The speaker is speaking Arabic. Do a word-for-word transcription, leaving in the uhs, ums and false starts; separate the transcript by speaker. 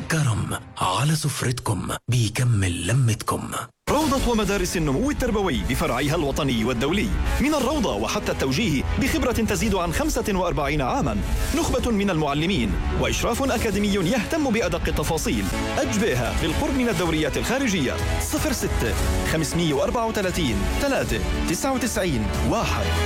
Speaker 1: كرم على سفرتكم بيكمل لمتكم.
Speaker 2: روضة ومدارس النمو التربوي بفرعيها الوطني والدولي، من الروضة وحتى التوجيه بخبرة تزيد عن خمسة وأربعين عاما، نخبة من المعلمين وإشراف أكاديمي يهتم بأدق التفاصيل. أجبيها بالقرب من الدوريات الخارجية. صفر ستة خمسمئة وأربعة وثلاثين ثلاثة تسعة وتسعين واحد.